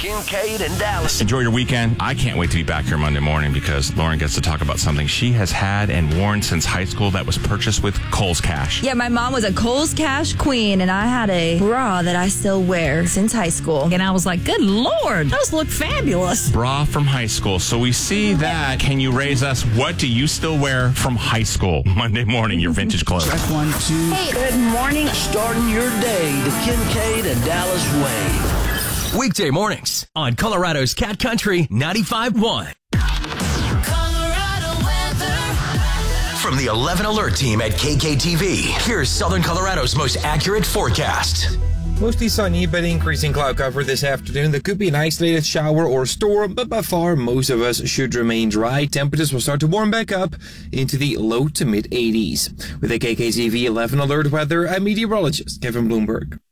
Kincaid and Dallas. Enjoy your weekend. I can't wait to be back here Monday morning because Lauren gets to talk about something she has had and worn since high school that was purchased with Kohl's Cash. Yeah, my mom was a Kohl's Cash queen, and I had a bra that I still wear since high school. And I was like, good Lord, those look fabulous. Bra from high school. So we see that. Can you raise us? What do you still wear from high school? Monday morning, your vintage clothes. Check 1, 2. Hey, good morning. Starting your day the Kincaid and Dallas way. Weekday mornings on Colorado's Cat Country 95.1. Colorado weather. From the 11 Alert team at KKTV, here's Southern Colorado's most accurate forecast. Mostly sunny, but increasing cloud cover this afternoon. There could be an isolated shower or storm, but by far, most of us should remain dry. Temperatures will start to warm back up into the low to mid 80s. With the KKTV 11 Alert weather, I'm meteorologist Kevin Bloomberg.